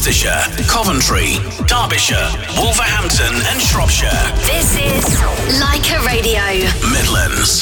Worcestershire, Coventry, Derbyshire, Wolverhampton and Shropshire. This is Leica Radio. Midlands.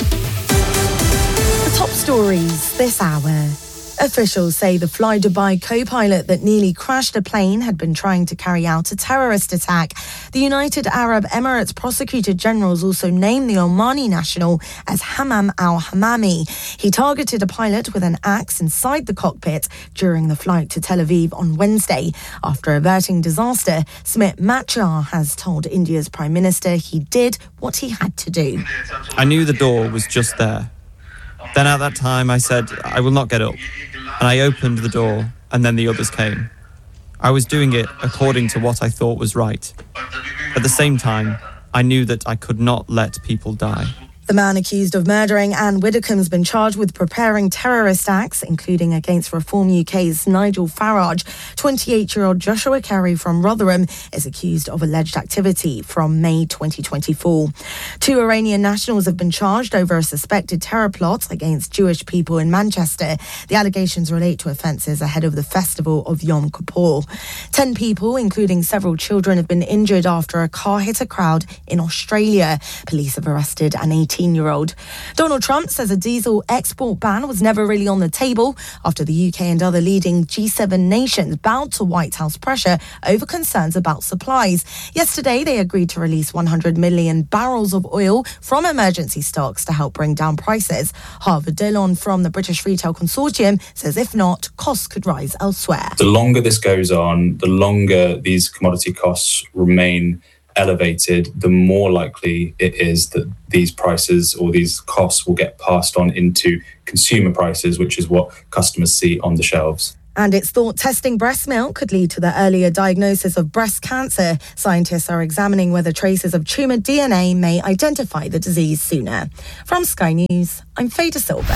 The top stories this hour. Officials say the Fly Dubai co-pilot that nearly crashed a plane had been trying to carry out a terrorist attack. The United Arab Emirates Prosecutor Generals also named the Omani national as Hammam al-Hammami. He targeted a pilot with an axe inside the cockpit during the flight to Tel Aviv on Wednesday. After averting disaster, Smit Machar has told India's Prime Minister he did what he had to do. I knew the door was just there. Then at that time I said, I will not get up. And I opened the door, and then the others came. I was doing it according to what I thought was right. At the same time, I knew that I could not let people die. The man accused of murdering Anne Widdecombe has been charged with preparing terrorist acts, including against Reform UK's Nigel Farage. 28-year-old Joshua Carey from Rotherham is accused of alleged activity from May 2024. 2 Iranian nationals have been charged over a suspected terror plot against Jewish people in Manchester. The allegations relate to offences ahead of the festival of Yom Kippur. 10 people, including several children, have been injured after a car hit a crowd in Australia. Police have arrested an 18-year-old. Donald Trump says a diesel export ban was never really on the table after the UK and other leading G7 nations bowed to White House pressure over concerns about supplies. Yesterday, they agreed to release 100 million barrels of oil from emergency stocks to help bring down prices. Harvard Dillon from the British Retail Consortium says if not, costs could rise elsewhere. The longer this goes on, the longer these commodity costs remain elevated, the more likely it is that these prices or these costs will get passed on into consumer prices, which is what customers see on the shelves. And it's thought testing breast milk could lead to the earlier diagnosis of breast cancer. Scientists are examining whether traces of tumour DNA may identify the disease sooner. From Sky News, I'm Fader Silver.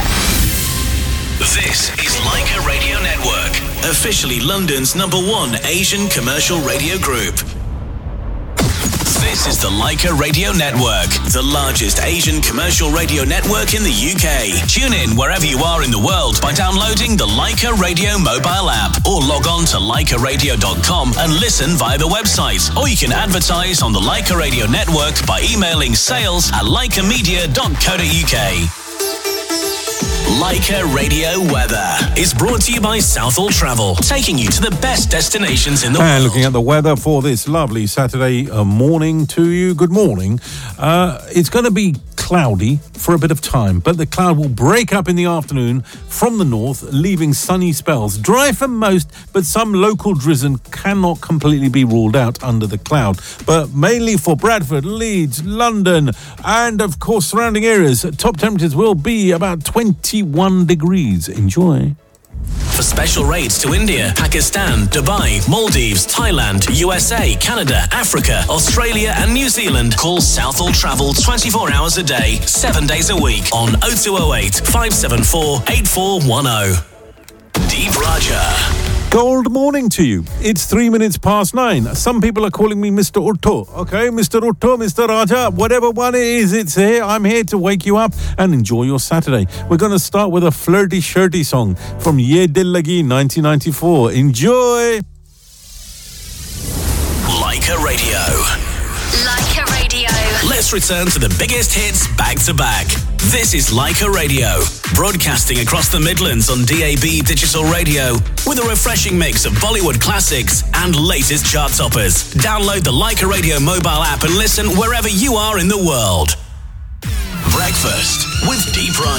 This is Leica Radio Network, officially London's #1 Asian commercial radio group. This is the Leica Radio Network, the largest Asian commercial radio network in the UK. Tune in wherever you are in the world by downloading the Leica Radio mobile app or log on to leicaradio.com and listen via the website. Or you can advertise on the Leica Radio Network by emailing sales@leicamedia.co.uk. Leica Radio Weather is brought to you by Southall Travel, taking you to the best destinations in the world. And looking at the weather for this lovely Saturday morning to you. Good morning. It's going to be cloudy for a bit of time, but the cloud will break up in the afternoon from the north, leaving sunny spells. Dry for most, but some local drizzle cannot completely be ruled out under the cloud. But mainly for Bradford, Leeds, London, and of course surrounding areas, top temperatures will be about 21 degrees. Enjoy. For special rates to India, Pakistan, Dubai, Maldives, Thailand, USA, Canada, Africa, Australia and New Zealand, call Southall Travel 24 hours a day, 7 days a week on 0208 574 8410. Deep Raja. Gold morning to you. It's 3 minutes past 9. Some people are calling me Mr. Utto. Okay, Mr. Utto, Mr. Raja, whatever one it is, it's here. I'm here to wake you up and enjoy your Saturday. We're going to start with a flirty, shirty song from Ye Dil Lagi 1994. Enjoy! Leica Radio. Leica Radio. Let's return to the biggest hits back to back. This is Leica Radio, broadcasting across the Midlands on DAB digital radio with a refreshing mix of Bollywood classics and latest chart toppers. Download the Leica Radio mobile app and listen wherever you are in the world. Breakfast with Deep Raja.